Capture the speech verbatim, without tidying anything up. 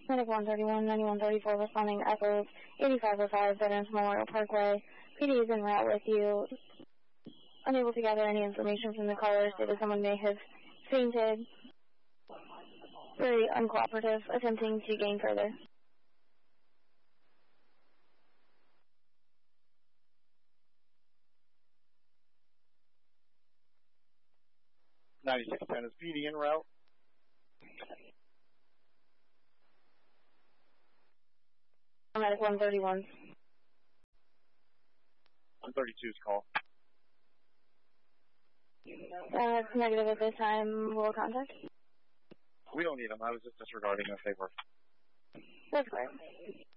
Medic one thirty-one, ninety-one thirty-four responding echoes, eighty-five oh five, Veterans Memorial Parkway. P D is en route with you. Unable to gather any information from the caller, stated someone may have fainted. Very uncooperative, attempting to gain further. ninety-six ten is P D en route. Medic one thirty-one. one thirty-two's call. Uh, it's negative at this time. Will contact? We don't need them. I was just disregarding if they were. That's correct.